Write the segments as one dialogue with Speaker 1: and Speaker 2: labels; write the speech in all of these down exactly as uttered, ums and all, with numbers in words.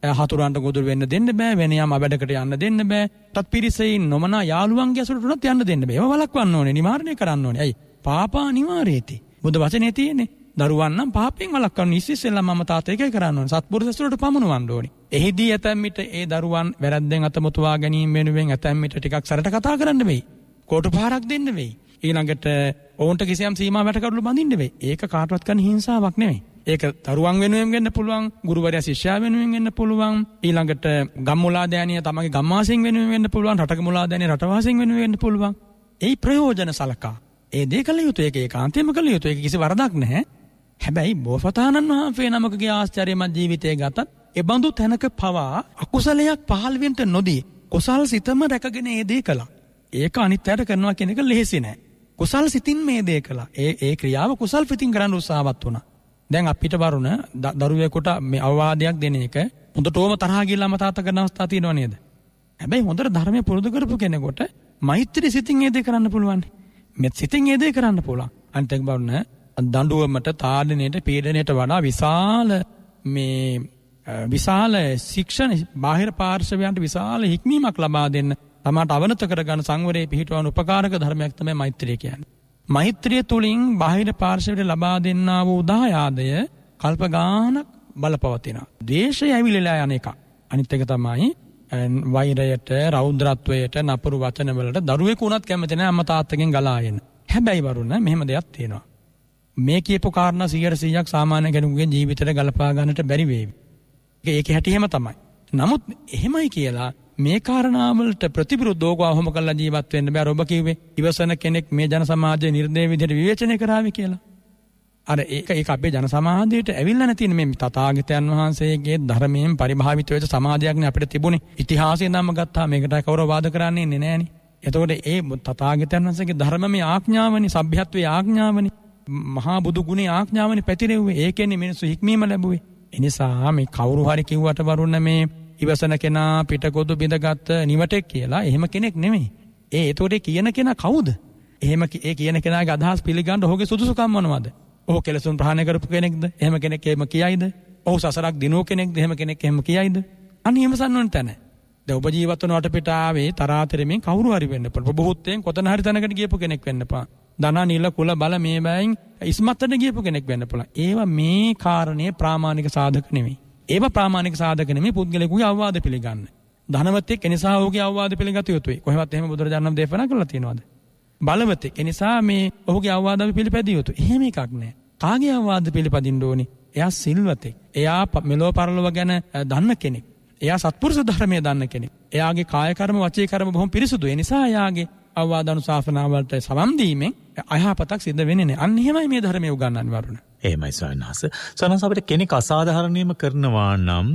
Speaker 1: හතුරන්ට ගොදුරු වෙන්න දෙන්න බෑ, වෙන යම් අබැඩකට යන්න දෙන්න බෑ. තත් පිරිසෙයින් නොමනා යාළුවන්ගේ ඇසුරට උනත් යන්න දෙන්න බෑ. ඒව වළක්වන්න ඕනේ, නිවාරණය කරන්න ඕනේ. ඇයි? පාපා නිවාරේති. බුදු වචනේ තියෙන්නේ. දරුවන් නම් පාපයෙන් වළක්වන්න ඉස්සෙල්ලා මම තාත්තා එකයි කරන්න ඕනේ. සත්පුරුෂ ඇසුරට පමුණවන්න ඕනේ. එහිදී ඇතැම් විට ඒ දරුවන් වැරද්දෙන් අතමුතුවා ගැනීම වෙනුවෙන් ඇතැම් විට ටිකක් සරට කතා කරන්න වෙයි. කොටු පාරක් දෙන්න වෙයි. ඊළඟට ඔවුන්ට කිසියම් සීමා වැටකඩලු බඳින්න වෙයි. ඒක කාටවත් කරන හිංසාවක් නෙවෙයි. ඒක දරුවන් වෙනුවෙන් වෙන්න පුළුවන්, ගුරුවරයා ශිෂ්‍යයා වෙනුවෙන් වෙන්න පුළුවන්, ඊළඟට ගම්මුලාදෑනිය තමගේ ගම්වාසීන් වෙනුවෙන් වෙන්න පුළුවන්, රටක මුලාදෑනිය රටවාසීන් වෙනුවෙන් වෙන්න පුළුවන්. ඒ ප්‍රයෝජන සලකා ඒ දේ කළ යුතුයි. ඒක ඒකාන්තයෙන්ම කළ යුතුයි. ඒක කිසි වරදක් නැහැ. හැබැයි බෝසතාණන් වහන්සේ නමකගේ ආශ්චර්යමත් ජීවිතය ගතත් එබඳු තැනක පවා අකුසලයක් පහළ වෙන්න නොදී කුසල් සිතම රැකගෙන ඒ දේ කළා. ඒක අනිත් අයට කරනවා කියන එක ලෙහෙසි නෑ. කුසල් සිතින් මේ දේ කළා. ඒ ඒ ක්‍රියාව කුසල් පිටින් කරන්න උත්සාහවත් වුණා. දැන් අපිට වරුණ දරුවෙකුට මේ අවවාදයක් දෙන එක හොඳටම තරහා ගිහලා තාත්තා කරන අවස්ථා තියෙනව නේද? හැබැයි හොඳට ධර්මයේ පුරුදු කරපු කෙනෙකුට මෛත්‍රී සිතින් ඒ දේ කරන්න පුළුවන්. මෙත් සිතින් ඒ දේ කරන්න පුළුවන්. අනිත් එක වරුණ දඬුවමට, තාඩනයට, පීඩනයට වඩා විශාල මේ විශාල ශික්ෂණ බාහිර පාර්ශවයන්ට විශාල හික්මීමක් ලබා දෙන්න, තමාට අවනත කරගන්න සංවරයේ පිහිටවන උපකාරක ධර්මයක් තමයි මෛත්‍රිය කියන්නේ. මෛත්‍රිය තුලින් බාහිර පාර්ශවයට ලබා දෙන්නා වූ දායාදය කල්ප ගානක් බලපවතිනවා. ද්වේෂය ඇවිලලා යන එක. අනිත් එක තමයි වෛරයට, රෞද්‍රත්වයට, නපුරු වචන වලට දරුවෙකු උනත් කැමති නැහැ අම්මා තාත්තගෙන් ගලා එන්න. හැබැයි වරුණ මෙහෙම දෙයක් තියෙනවා. මේ කියපු කාරණා සීයට සීයක් සාමාන්‍ය කෙනෙකුගේ ජීවිතයට ගලපා ගන්නට බැරි වේවි. ඒක හැටි එහෙම තමයි. නමුත් එහෙමයි කියලා මේ කාරණාවලට ප්‍රතිවිරුද්ධව අවහම කරලා ජීවත් වෙන්න බෑ. ඔබ කිව්වේ ඉවසන කෙනෙක් මේ ජන සමාජයේ නිර්දේශ විදිහට විවේචනය කරાવી කියලා. අර ඒක ඒක අපේ ජන සමාජයට ඇවිල්ලා නැතින මේ තථාගතයන් වහන්සේගේ ධර්මයෙන් පරිභාවිත වෙච්ච සමාජයක්නේ අපිට තිබුණේ. ඉතිහාසයෙන් නම් ගත්තා මේකට කවුරු වාද කරන්නේ නෑනේ. එතකොට ඒ තථාගතයන් වහන්සේගේ ධර්මමය ආඥාවනේ, සભ્યත්වයේ ආඥාවනේ, මහා බුදු ගුණේ ආඥාවනේ පැතිරෙව්වේ. ඒකෙන්නේ මිනිස්සු හික්මීම ලැබුවේ. එනිසා මේ කවුරු හරි කිව්වට වරුණ මේ ඉවසන කෙනා පිටකොදු බිඳගත් නිවටෙක් කියලා එහෙම කෙනෙක් නෙමෙයි. ඒ ඒතෝට කියන කෙනා කවුද? එහෙම ඒ කියන කෙනාගේ අදහස් පිළිගන්න ඔහුගේ සුදුසුකම් මොනවද? ඔහු කෙලසුන් ප්‍රහාණය කරපු කෙනෙක්ද? එහෙම කෙනෙක් එහෙම කියයිද? ඔහු සසරක් දිනුව කෙනෙක්ද? එහෙම කෙනෙක් එහෙම කියයිද? අන්න එහෙමසන්න ඕන තැන. දැන් ඔබ ජීවත් වන වටපිටාවේ තරාතිරමින් කවුරු හරි වෙන්න පුළුවන්. ප්‍රබෝධයෙන් කොතන හරි තැනකට ගියපු කෙනෙක් වෙන්න පුළුවන්. ධන නිල කුල බල මේ බෑයින් ඉස්මත්තට ගියපු කෙනෙක් වෙන්න පුළුවන්. ඒවා මේ කාරණේ ප්‍රාමාණික සාධක නෙමෙයි. ඒව ප්‍රාමාණික සාධක නෙමෙයි පුද්ගලයෙකුගේ අවවාද පිළිගන්න. ධනවතෙක් එනිසා ඔහුගේ අවවාද පිළිගත යුතුයි. කොහෙවත් එහෙම බුදුරජාණන් දේශනා කරලා තියෙනවද? බලවතෙක් එනිසා මේ ඔහුගේ අවවාද අපි පිළිපැදිය යුතුයි. එහෙම එකක් නෑ. කාගේ අවවාද පිළිපදින්න ඕනේ? එයා සිල්වතෙක්. එයා මෙලොව පරලොව ගැන දන්න කෙනෙක්. එයා සත්පුරුෂ ධර්මයේ දන්න කෙනෙක්. එයාගේ කාය කර්ම, වචී කර්ම බොහොම පිරිසුදු. ඒ නිසා එයාගේ අවවාද අනුශාසනා වලට සමම් දීමෙන් අයහපතක් සිද්ධ වෙන්නේ නැහැ. අන්න එහෙමයි මේ ධර්මයේ උගන්වන්නේ වරුණ.
Speaker 2: එහෙමයි ස්වාමීන් වහන්සේ. ස්වාමීන් වහන්සේ අපිට කෙනෙක් අසාධාරණීයම කරනවා නම්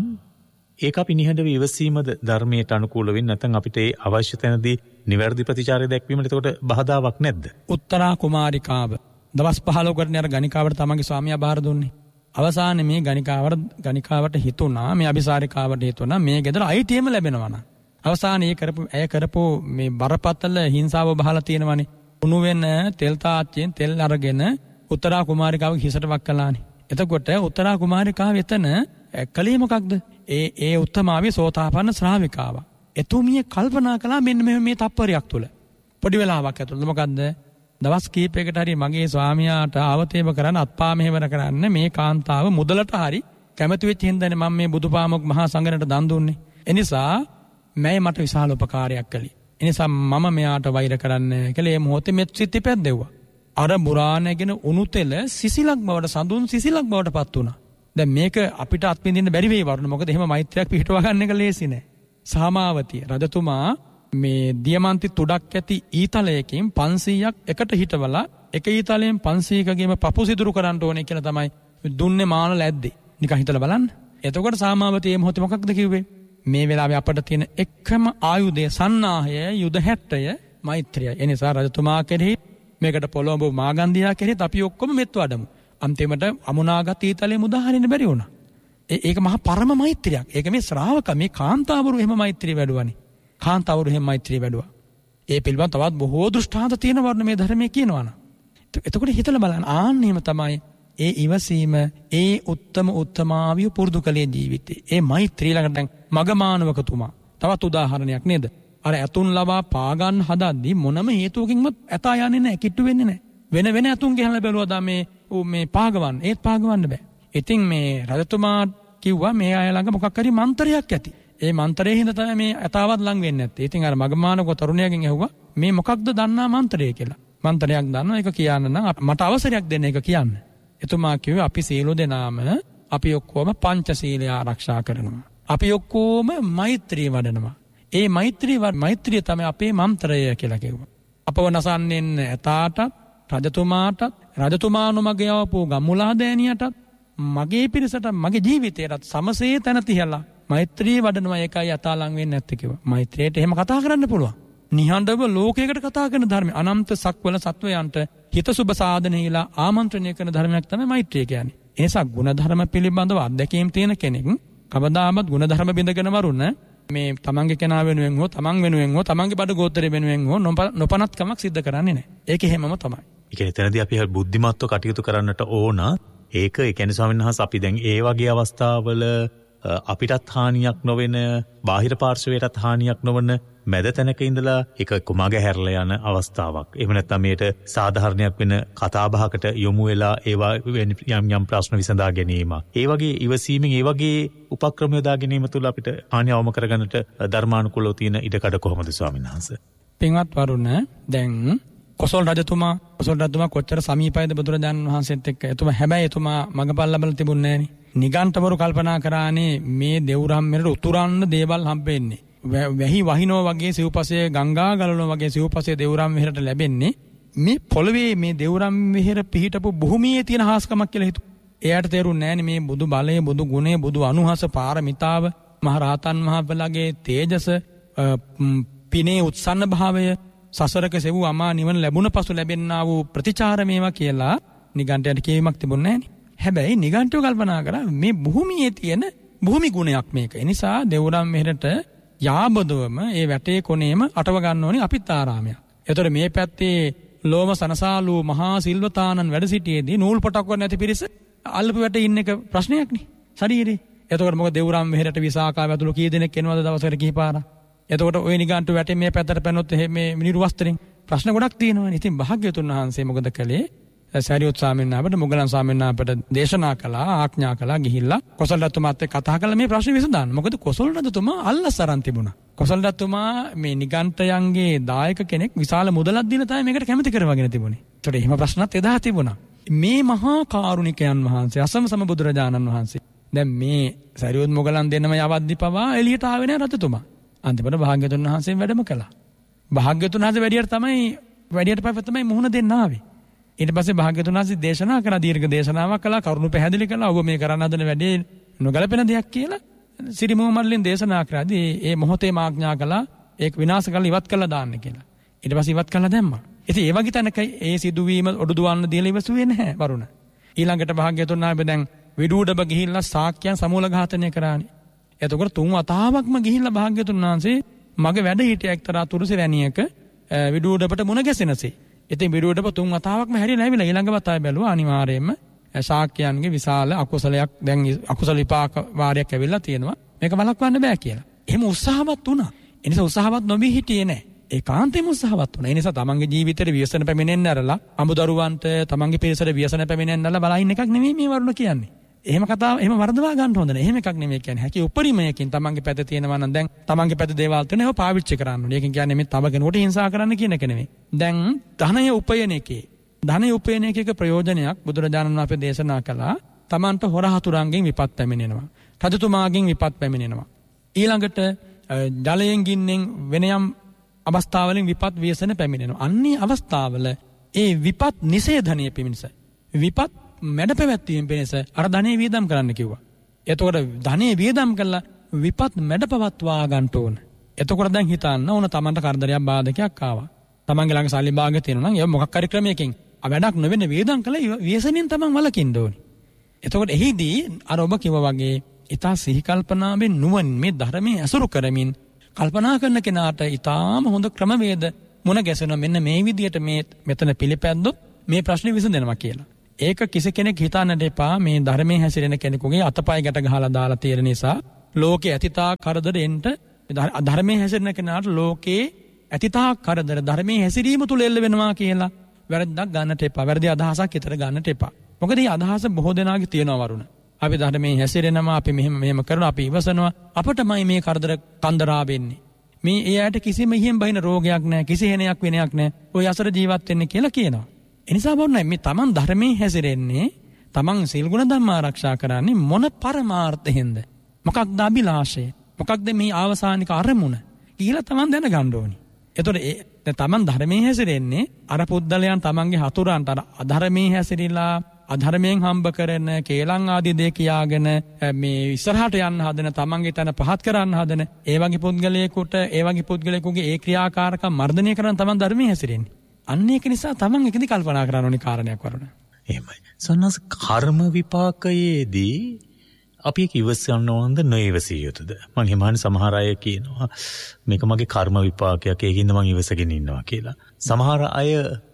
Speaker 2: ඒක අපි නිහඬව ඉවසීමද ධර්මයට අනුකූල වෙන්නේ නැත්නම් අපිට ඒ අවශ්‍ය තැනදී නිවැරදි ප්‍රතිචාරය දැක්වීමට එතකොට බාධාවක් නැද්ද? උත්තරා කුමාරිකාව දවස් පහළොවකට අර ගණිකාවට තමන්ගේ ස්වාමියා බාර දුන්නේ. අවසානයේ මේ ගණිකාවට ගණිකාවට හිතුණා, මේ අபிසාරිකාවට හිතුණා මේ ගෙදර අයිතියම ලැබෙනවා නම්. අවසානයේ කරපු ඇය කරපු මේ බරපතල හිංසාව බහලා තියෙනවනේ. උණු වෙන තෙල් තාච්චියෙන් තෙල් අරගෙන උත්තරා කුමාරිකාවගේ හිසට වක් කළානේ. එතකොට උත්තරා කුමාරිකාව එතන කලේ මොකක්ද? ඒ ඒ උත්තමාවේ සෝතාපන්න ශ්‍රාවිකාව. එතුමිය කල්පනා කළා මෙන්න මේ මේ තප්පරයක් තුල. පොඩි වෙලාවක් ඇතුළත මොකද්ද? දවස් කීපයකට හරි මගේ ස්වාමියාට ආවතේම කරන්න අත්පා මෙහෙවර කරන්න මේ කාන්තාව මුදලට හරි කැමති වෙච්ච හින්දානේ මම මේ බුදුපාමොක් මහා සංඝරත්නයට දන් දුන්නේ. එනිසා මම මට විශාල උපකාරයක් කළේ. එනිසා මම මෙයාට වෛර කරන්න කියලා මේ මොහොතේ මෙත් සිත් ඉපැද්දෙව්වා. අර බුරාණගෙන උණු තෙල සිසිලක් බවට සඳුන් සිසිලක් බවට පත් වුණා. දැන් මේක අපිට අත්විඳින්න බැරි වෙයි වරුණ. මොකද එහෙම මෛත්‍රියක් පිහිටව ගන්න එක ලේසි නෑ. සාමාවතිය රජතුමා මේ දියමන්ති තුඩක් ඇති ඊතලයකින් පන්සීයක් එකට හිටවලා එක ඊතලයෙන් පන්සීයකගේම පපු සිදුරු කරන්න ඕනේ කියලා තමයි දුන්නේ මාන ලැද්දේ. නිකන් හිතලා බලන්න. එතකොට සාමාවතිය මේ මොහොතේ මොකක්ද කිව්වේ? මේ වෙලාවේ අපිට තියෙන එකම ආයුධය සන්නාහය යුද හැට්ටය මෛත්‍රියයි. ඒ නිසා රජතුමා කෙරෙහි මේකට පොළොඹ මාගන්දියා කෙරෙහිත් අපි ඔක්කොම මෙත් වඩමු. අන්තිමට අමුණාගත් ඊතලේ මුදා හරින්න බැරි වුණා. ඒක මහා පරම මෛත්‍රියක්. ඒක මේ ශ්‍රාවක මේ කාන්තාවරු එහෙම මෛත්‍රිය වැඩුවානේ. කාන්තාවරු එහෙම මෛත්‍රිය වැඩුවා. ඒ පිළිබඳව තවත් බොහෝ දෘෂ්ටාන්ත තියෙන වර්ණ මේ ධර්මයේ කියනවනේ. එතකොට හිතලා බලන්න ආන්න එහෙම තමයි
Speaker 1: ඒ ඉවසීම ඒ උත්තම උත්තමාවිය පුරුදු කළේ ජීවිතේ. ඒ මෛත්‍රී ළඟට දැන් මගමානවකතුමා තවත් උදාහරණයක් නේද? අර ඇතුන් ලබා පාගන්න හදද්දී මොනම හේතුවකින්වත් ඇතා යන්නේ නැහැ, කිට්ටු වෙන්නේ නැහැ. වෙන වෙන ඇතුන් ගහලා බැලුවා මේ මේ පාගවන්න. ඒත් පාගවන්න බෑ. ඉතින් මේ රජතුමා කිව්වා මේ අය ළඟ මොකක් හරි මන්ත්‍රයක් ඇති. ඒ මන්ත්‍රයේ හින්දා තමයි මේ ඇතාවත් ලඟ වෙන්නේ නැත්තේ. ඉතින් අර මගමානක තරුණයාගෙන් ඇහුවා මේ මොකක්ද දන්නා මන්ත්‍රය කියලා. මන්ත්‍රයක් දන්නවා ඒක කියන්න නම් මට අවසරයක් දෙන්න ඒක කියන්න. එතුමා කිව්වේ අපි සීල දෙනාම අපි ඔක්කොම පංචශීලය ආරක්ෂා කරනවා. අපි ඔක්කොම මෛත්‍රිය වඩනවා. ඒ මෛත්‍රිය මෛත්‍රිය තමයි අපේ මන්ත්‍රය කියලා කිව්වා. අපව නසන්නේ ඇතාටත් රජතුමාටත් රජතුමානුමග යවපු ගම්මුලා දෑනියටත් මගේ පිරිසට මගේ ජීවිතයටත් සමසේ තැන තියලා මෛත්‍රී වඩනවා. ඒකයි යථා ලං වෙන්නේ නැත්තේ කිව්වා. මෛත්‍රියට එහෙම කතා කරන්න පුළුවන්. නිහඬව ලෝකයකට කතා කරන ධර්මය. අනන්ත සක්වල සත්වයන්ට හිතසුබ සාධනීලා ආමන්ත්‍රණය කරන ධර්මයක් තමයි මෛත්‍රිය කියන්නේ. ඒ නිසා ගුණධර්ම පිළිබඳව අත්දැකීම් තියෙන කෙනෙක් කවදාමත් ගුණධර්ම බිඳගෙන වරුණ මේ තමන්ගේ කෙනා වෙනුවෙන් හෝ තමන් වෙනුවෙන් හෝ තමන්ගේ බඩ ගෝත්‍රය වෙනුවෙන් හෝ නොපනත්කමක් සිද්ධ කරන්නේ නැහැ. ඒක එහෙමම තමයි.
Speaker 2: ඒ කියන්නේ එතනදී අපි බුද්ධිමත්ව කටයුතු කරන්නට ඕන. ඒක ඒ කියන්නේ ස්වාමීන් වහන්සේ අපි දැන් ඒ වගේ අවස්ථාවල අපිටත් හානියක් නොවන බාහිර පාර්ශවයටත් හානියක් නොවන මැද තැනක ඉඳලා එක කුමග හැරලා යන අවස්ථාවක්. එහෙම නැත්නම් මේට සාධාරණයක් වෙන කතාබහකට යොමු වෙලා ඒවා යම් යම් ප්‍රශ්න විසඳා ගැනීම. ඒ වගේ ඉවසීමෙන් ඒ වගේ උපක්‍රම යොදා ගැනීම තුළ අපිට හානිය අවම කරගන්නට ධර්මානුකූලව තියෙන ඉඩකඩ කොහොමද ස්වාමීන් වහන්සේ?
Speaker 1: පින්වත් වරුණ දැන් කොසල් රජතුමා කොසල් රජතුමා කොච්චර සමීපයිද බුදුරජාණන් වහන්සේත් එක්ක. එතුමා හැබැයි එතුමා මගපල් ලැබලා තිබුණේ නෑනේ. නිගණ්ඨවරු කල්පනා කරානේ මේ දෙව්රම් මෙරට උතුරන්න දේවල් හම්බෙන්නේ. වැහි වහිනෝ වගේ සිව්පසේ ගංගා ගලනවා වගේ සිව්පසේ දෙව්රම් මෙහෙරට ලැබෙන්නේ මේ පොළවේ මේ දෙව්රම් මෙහෙර පිහිටපු භූමියේ තියෙන හාස්කමක් කියලා හිතුවා. එයාට තේරුන්නේ නෑනේ මේ බුදු බලය, බුදු ගුණය, බුදු අනුහස, පාරමිතාව, මහ රහතන් වහන්සේලාගේ තේජස, පිනේ උත්සන්න භාවය, සසරක සෙවූ අමා නිවන ලැබුණ පසු ලැබෙන්නා වූ ප්‍රතිචාර මේවා කියලා නිගණ්ඨයට කියවීමක් තිබුණේ නෑනේ. හැබැයි නිගණ්ඨය කල්පනා කරා මේ භූමියේ තියෙන භූමි ගුණයක් මේක. ඒ නිසා දෙව්රම් මෙහෙරට යාබදවම ඒ වැටේ කොනේම අටව ගන්න ඕනේ අපිත් ආරාමයක්. එතකොට මේ පැත්තේ ලෝම සනසාලු මහා සිල්වතානන් වැඩ සිටියේදී නූල් පොටක් නැති පිරිස අල්ලපු වැටේ ඉන්න එක ප්‍රශ්නයක් නේ ශරීරේ. එතකොට මොකද දෙව්රම් මෙහෙරට විසාකාව ඇතුළු කී දෙනෙක් එනවද දවසකට කීපාරක්. එතකොට ওই නිගණ්ඨ වැටේ මේ පැත්තට පැනොත් මේ මිනිරු වස්ත්‍රෙන් ප්‍රශ්න ගොඩක් තියෙනවානේ. ඉතින් භාග්‍යතුන් වහන්සේ මොකද කළේ? සාරියුත් ස්වාමීන් වහන්සේට මුගලන් ස්වාමීන් වහන්සේට දේශනා කළා, ආඥා කළා ගිහිල්ලා කොසල් රජතුමාත් එක්ක කතා කරලා මේ ප්‍රශ්නේ විසඳන්න. මොකද කොසල් රජතුමා අල්ලස් අරන් තිබුණා. කොසල් රජතුමා මේ නිගණ්ඨයන්ගේ දායක කෙනෙක් විශාල මුදලක් දීලා තමයි මේකට කැමති කරවගෙන තිබුණේ. ඒතකොට එහෙම ප්‍රශ්නත් එදා තිබුණා. මේ මහා කාරුණිකයන් වහන්සේ අසම සම බුදුරජාණන් වහන්සේ දැන් මේ සාරියුත් මුගලන් දෙන්නම යවද්දි පවා එළියට ආවේ නැහැ රජතුමා. අන්තිමට භාග්‍යතුන් වහන්සේ වැඩම කළා. භාග්‍යතුන් වහන්සේ වැඩියට තමයි වැඩියට පස්සේ තමයි මුහුණ දෙන්න ආවේ. ඊට පස්සේ භාග්‍යතුන් වහන්සේ දේශනා කරා, දීර්ඝ දේශනාවක් කළා, කරුණු පැහැදිලි කළා. ඔබ මේ කරන්න හදන වැඩේ නොගැලපෙන දෙයක් කියලා සිරිමුව මල්ලෙන් දේශනා කරාදී ඒ මොහොතේ ආඥා කළා ඒක විනාශ කරලා ඉවත් කළා දාන්න කියලා. ඊට පස්සේ ඉවත් කළා දැම්මා. ඉතින් ඒ වගේ තැනක ඒ සිදුවීම ඔඩු දුවන්න දීලා ඉවසුවේ නැහැ වරුණ. ඊළඟට භාග්‍යතුන් වහන්සේ දැන් විඩූඩබ ගිහිල්ලා ශාක්‍යයන් සමූල ඝාතනය කරානේ. එතකොට තුන් වතාවක්ම ගිහිල්ලා භාග්‍යතුන් වහන්සේ මගේ වැඩ හිටිය එක්තරා තුරුසිරැණියක විඩූඩබට මුණ ගැසෙනසේ. ඉතින් විඩූඩබ තුන් වතාවක්ම හැරිලා ඇවිල්ලා ඊළඟ වතාවේ බැලුවා අනිවාර්යයෙන්ම ශාක්‍යයන්ගේ විශාල අකුසලයක් දැන් අකුසල විපාක වාරයක් ඇවිල්ලා තියෙනවා. මේක වළක්වන්න බෑ කියලා. එහෙම උත්සාහවත් වුණා. ඒ නිසා උත්සාහවත් නොවී හිටියේ නැහැ. ඒකාන්තයෙන්ම උත්සාහවත් වුණා. ඒ නිසා තමන්ගේ ජීවිතේට ව්‍යසන පැමිණෙන්න ඇරලා අමුදරුවන්ට තමන්ගේ පිරිසට ව්‍යසන පැමිණෙන්න ඇරලා බලයින් එකක් නෙමෙයි මේ වරුණ කියන්නේ. එහෙම කතාව එහෙම වරදවා ගන්න හොඳ නැහැ. එහෙම එකක් නෙමෙයි කියන්නේ. හැකි උපරිමයකින් තමන්ගේ පැත්තේ තියෙනවා නම් දැන් තමන්ගේ පැත්තේ දේවල් තියෙනවා ඒවා පාවිච්චි කරන්න ඕනේ. ඒකෙන් කියන්නේ මේ තව කෙනෙකුට හිංසා කරන්න කියන එක නෙමෙයි. දැන් ධනය උපයන එකේ ධනය උපයන එකක ප්‍රයෝජනයක් බුදුරජාණන් වහන්සේ දේශනා කළා. තමන්ට හොර හතුරන්ගෙන් විපත් පැමිණෙනවා. රජතුමාගෙන් විපත් පැමිණෙනවා. ඊළඟට ජලයෙන් ගින්නෙන් වෙනයම් අවස්ථාවලින් විපත් ව්‍යසන පැමිණෙනවා. අන්නේ අවස්ථාවල ඒ විපත් නිෂේධනය පිණිස විපත් මැඩ පැවැත්වීම පිණිස අර ධනෙ වියදම් කරන්න කිව්වා. එතකොට ධනෙ වියදම් කළා විපත් මැඩ පවත්වා ගන්න ඕන. එතකොට දැන් හිතන්න ඕන තමන්ට කරදරයක් බාධකයක් ආවා. තමන්ගේ ළඟ සල්ලි භාගය තියෙනවා නම් ඒ මොකක් හරි ක්‍රමයකින් වැඩක් නොවෙන වේදම් කළා ව්‍යසනෙන් තමන් වළකින්න ඕනේ. එතකොට එහිදී අර ඔබ කිව්වා වගේ ඊතා සිහි කල්පනාවෙන් නුවණ මේ ධර්මයේ අසුරු කරමින් කල්පනා කරන කෙනාට ඊටාම හොඳ ක්‍රමවේද මුණ ගැසෙනවා. මෙන්න මේ විදියට මේ මෙතන පිළිපැද්දොත් මේ ප්‍රශ්නේ විසඳෙනවා කියලා. ඒක කිසි කෙනෙක් හිතන්නට එපා මේ ධර්මයේ හැසිරෙන කෙනෙකුගේ අතපය ගැට ගහලා දාලා තියෙන නිසා ලෝකේ ඇතිතා කරදරෙන්ට ධර්මයේ හැසිරෙන කෙනාට ලෝකේ ඇතිතා කරදර ධර්මයේ හැසිරීම තුල එල්ල වෙනවා කියලා වැරද්දක් ගන්නට එපා. වැරදි අදහසක් හිතට ගන්නට එපා. මොකද මේ අදහස බොහෝ දෙනාගේ තියෙනවා වරුණ. අපි ධර්මයේ හැසිරෙනවා, අපි මෙහෙම මෙහෙම කරනවා, අපි ඉවසනවා. අපටමයි මේ කරදර කන්දරා වෙන්නේ. මේ එයාට කිසිම ඉහෙන් බහින රෝගයක් නැහැ, කිසි හේනයක් වෙනයක් නැහැ. ඔය අසර ජීවත් වෙන්නේ කියලා කියනවා. එනිසා වරුණ මේ තමන් ධර්මයේ හැසිරෙන්නේ, තමන් සිල් ගුණ ධර්ම ආරක්ෂා කරන්නේ මොන පරමාර්ථයෙන්ද? මොකක්ද අභිලාෂය? මොකක්ද මේ ආවසානික අරමුණ කියලා තමන් දැනගන්න ඕනි. එතකොට ඒ තමන් ධර්මයේ හැසිරෙන්නේ අර පුද්දලයන් තමන්ගේ හතුරන්ට අර අධර්මයේ හැසිරීලා අධර්මයෙන් හම්බ කරන කේලම් ආදී දේ කියාගෙන මේ ඉස්සරහට යන්න හදන තමන්ගේ තන පහත් කරන්න හදන ඒ වගේ පුද්ගලයෙකුට ඒ වගේ පුද්ගලයෙකුගේ ඒ ක්‍රියාකාරකම් මර්ධනය කරන තමන් ධර්මයේ හැසිරෙන්නේ. අන්න ඒක නිසා තමන් එකදි කල්පනා කරන්න ඕනි කාරණයක් වරුණ.
Speaker 2: එහෙමයි. සන්නස් කර්ම විපාකයේදී අපි ඒක ඉවසන්න ඕනද නොඉවසිය යුතුද? මම හිමාන සමහර අය කියනවා මේක මගේ කර්ම විපාකයක් ඒකින්ද මම ඉවසගෙන ඉන්නවා කියලා. සමහර අය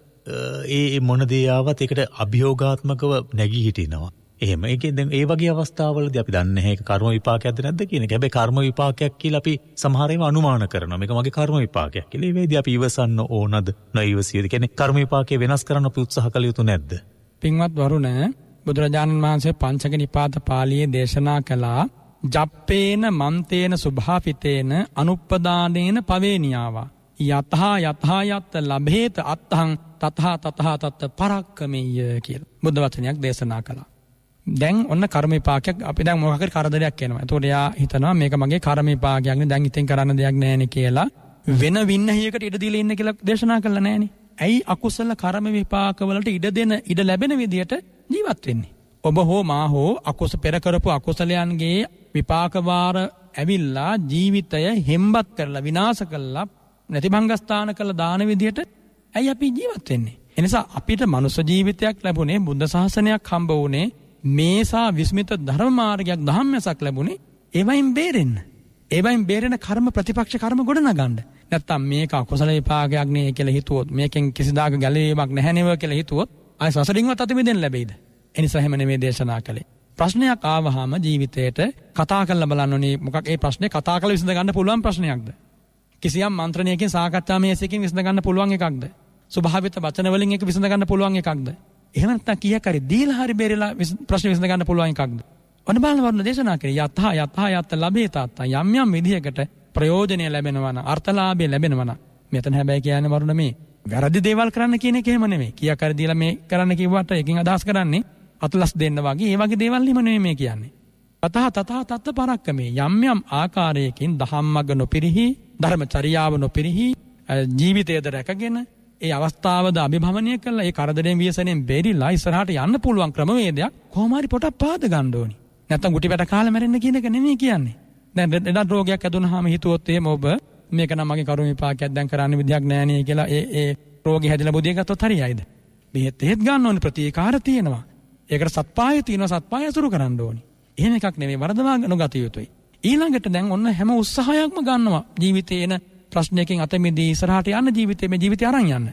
Speaker 2: ඒ මොන දේ ආවත් ඒකට අභියෝගාත්මකව නැගී හිටිනවා. එහෙම ඒකේ දැන් ඒ වගේ අවස්ථාවලදී අපි දන්නේ නැහැ ඒක කර්ම විපාකයක්ද නැද්ද කියන එක. හැබැයි කර්ම විපාකයක් කියලා අපි සමහර ඒවා අනුමාන කරනවා. මේක මගේ කර්ම විපාකයක් කියලා. ඒ වේදී අපි ඉවසන්න ඕනද නොඉවසියද? කියන්නේ කර්ම විපාකේ වෙනස් කරන්න අපි උත්සාහ කළ යුතු නැද්ද?
Speaker 1: පින්වත් වරුණ, බුදුරජාණන් වහන්සේ පංචක නිපාත පාළියේ දේශනා කළා ජප්පේන මන්තේන සුභාපිතේන අනුප්පදානේන පවේනියාවා යතහා යතහා යත් ලබේත අත්තං තතහා තතහා තත් පරක්කමෙය කියලා බුද්ධ වචනයක් දේශනා කළා. දැන් ඔන්න කර්ම විපාකයක් අපි දැන් මොකක් හරි කරදරයක් එනවා. එතකොට එයා හිතනවා මේක මගේ කර්ම විපාකයක් නේ, දැන් ඉතින් කරන්න දෙයක් නැහැ නේ කියලා වෙන වින්නහියකට ඉඩ දීලා ඉන්න කියලා දේශනා කළා නෑනේ. ඇයි අකුසල කර්ම විපාක වලට ඉඩ දෙන ඉඩ ලැබෙන විදියට ජීවත් වෙන්නේ? ඔබ හෝ මා හෝ අකුස පෙර කරපු අකුසලයන්ගේ විපාක වාර ඇවිල්ලා ජීවිතය හෙම්බත් කරලා විනාශ කරලා නැතිභංගස්ථාන කරලා දාන විදියට ඇයි අපි ජීවත් වෙන්නේ? එනිසා අපිට මනුෂ්‍ය ජීවිතයක් ලැබුණේ, බුද්ධ ශාසනයක් හම්බ වුණේ, මේසා විස්මිත ධර්ම මාර්ගයක් ධම්මසක් ලැබුණේ ඒවයින් බේරෙන්න. ඒවයින් බේරෙන කර්ම ප්‍රතිපක්ෂ කර්ම ගොඩනගන්න. නැත්තම් මේක අකුසල විපාකයක් නේ කියලා හිතුවොත්, මේකෙන් කිසිදාක ගැලවීමක් නැහැ නේව කියලා හිතුවොත් ආය සසරින්වත් අත මිදෙන්න ලැබෙයිද? එනිසා එහෙම නෙමෙයි දේශනා කළේ. ප්‍රශ්නයක් ආවහම ජීවිතේට කතා කරලා බලන්න ඕනේ. මොකක් ඒ ප්‍රශ්නේ කතා කරලා විසඳ ගන්න පුළුවන් ප්‍රශ්නයක්ද? කිසියම් මන්ත්‍රණයකින් සාකච්ඡා මේසයකින් විසඳ ගන්න පුළුවන් එකක්ද? ස්වභාවිත වචන වලින් එක විසඳ ගන්න පුළුවන් එකක්ද? එහෙම නැත්නම් කීයක් හරි දීලා හරි බේරලා ප්‍රශ්න විසඳ ගන්න පුළුවන් එකක්ද? ඔන්න බලන්න වරුණ දේශනා කරේ යතහ යතහ යත් ලැබේතත් යම් යම් විදිහකට ප්‍රයෝජනය ලැබෙනවා නම්, අර්ථලාභය ලැබෙනවා නම්, මෙතන හැබැයි කියන්නේ වරුණ මේ වැරදි දේවල් කරන්න කියන එක එහෙම නෙමෙයි. කීයක් හරි දීලා මේ කරන්න කිව්වට එකකින් අදහස් කරන්නේ අතලස් දෙන්න වගේ ඒ වගේ දේවල් නෙමෙයි මේ කියන්නේ. තතහ තතහ තත් පරක්කමේ යම් යම් ආකාරයකින් දහම්මග නොපිරිහි, ධර්මචර්යාව නොපිරිහි ජීවිතයද රැකගෙන ඒ අවස්ථාවද අභිභවනය කළා ඒ කරදරෙන් වියසනෙන් බේරිලා ඉස්සරහට යන්න පුළුවන් ක්‍රමවේදයක් කොහොම හරි පොටක් පාද ගන්න ඕනි. නැත්තම් ගුටි වැට කාලේ මැරෙන්න කියන එක නෙමෙයි කියන්නේ. දැන් ලෙඩ රෝගයක් ඇදුනහම හිතුවොත් එහෙම ඔබ මේක නම් මගේ කර්ම විපාකයක් දැන් කරන්න විදියක් නැහැ නේ කියලා ඒ ඒ රෝගේ හැදිලා බුදිය ගත්තොත් හරියයිද? බෙහෙත් එහෙත් ගන්න ඕනේ, ප්‍රතිකාර තියෙනවා. ඒකට සත්පාය තියෙනවා, සත්පාය අසුරු කරන්න ඕනේ. එහෙම එකක් නෙමෙයි, වරදවා නොගත යුතුයි. ඊළඟට දැන් ඔන්න හැම උත්සාහයක්ම ගන්නවා ජීවිතේ එන ප්‍රශ්නයකින් අත මිදී ඉස්සරහට යන්න, ජීවිතේ මේ ජීවිතය අරන් යන්න.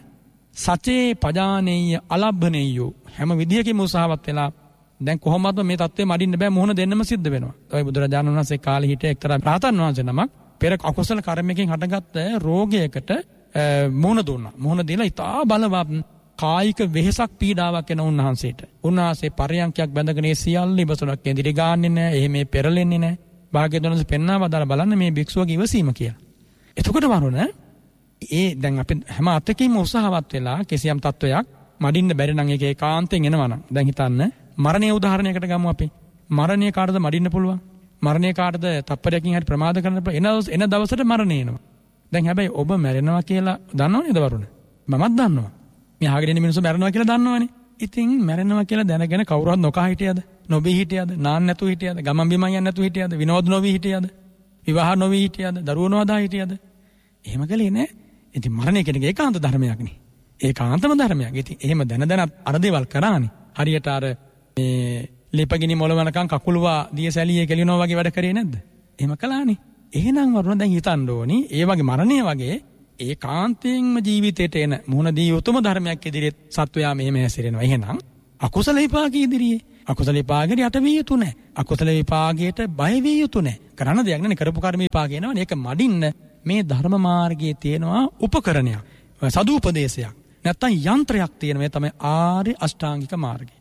Speaker 1: සචේ පජානේය අලබ්බනේයෝ හැම විදියකින්ම උත්සාහවත් වෙලා දැන් කොහොමද මේ தත්ත්වෙ මඩින්න බෑ, මොහොන දෙන්නම සිද්ධ වෙනවා. ඔය බුදුරජාණන් වහන්සේ කාලේ හිටිය එක්තරා රහතන් වහන්සේ නමක් පෙර අකුසල කර්මයකින් හටගත්ත රෝගයකට මොහොන දුන්නා. මොහොන දීලා ඉතා බලවත් කායික වෙහෙසක් පීඩාවක් එන උන්වහන්සේට. උන්වහන්සේ පරයන්කයක් බැඳගෙන ඒ සියල්ල ඉවසුණක් ඉදිරි ගාන්නේ නැහැ, එහෙම පෙරලෙන්නේ නැහැ. භාග්‍යවතුන් වහන්සේ පෙන්වා වදාලා බලන්න මේ භික්ෂුවගේ ඉවසීම කියලා. එතකොට වරුණ ඒ දැන් අපි හැම අතකින්ම උත්සාහවත් වෙලා කිසියම් තත්වයක් මඩින්න බැරි නම් ඒක ඒකාන්තයෙන් එනවා නම් දැන් හිතන්න මරණය උදාහරණයකට ගමු අපි. මරණය කාටද මඩින්න පුළුවන්? මරණය කාටද තප්පරයකින් හරි ප්‍රමාද කරන්න පුළුවන්? එන එන දවසට මරණය එනවා. දැන් හැබැයි ඔබ මැරෙනවා කියලා දන්නව නේද වරුණ? මමත් දන්නවා. මේ අහගෙන ඉන්න මිනිස්සු මැරෙනවා කියලා දන්නවනේ. ඉතින් මැරෙනවා කියලා දැනගෙන කවුරුවත් නොකා හිටියද? නොබී හිටියද? නාන්න නැතුව හිටියද? ගමන් බිමන් යන්න නැතුව හිටියද? විනෝද නොවී හිටියද? විවාහ නොවී හිටියද? දරුවෝ නොහදා හිටියද? එහෙම කලේ නෑ. ඉතින් මරණය කියන එක ඒකාන්ත ධර්මයක් නේ. ඒකාන්තම ධර්මයක්. ඉතින් එහෙම දැන දැනත් අර දේවල් කරානේ. හරියට අර මේ ලිපගිනි මොළවනකම් කකුලුවා දිය සැලියේ කෙලිනවා වගේ වැඩ කරේ නැද්ද? එහෙම කළානේ. එහෙනම් වරුණ දැන් හිතන්න ඕනි ඒ වගේ මරණය වගේ ඒකාන්තයෙන්ම ජීවිතේට එන මොහොන දී උතුම ධර්මයක් ඉදිරියේ සත්වයා මෙහෙම හැසිරෙනවා. එහෙනම් අකුසල විපාක ඉදිරියේ. අකුසල විපාකයට යට විය යුතු නැහැ. අකුසල විපාකයට බය විය යුතු නැහැ. කරන්න දෙයක් නැහැ. කරපු කර්ම විපාක එනවා. ඒක මඩින්න මේ ධර්ම මාර්ගයේ තියෙනවා උපකරණයක්. සදුපදේශයක්. නැත්තම් යන්ත්‍රයක් තියෙන මේ තමයි ආර්ය අෂ්ටාංගික මාර්ගය.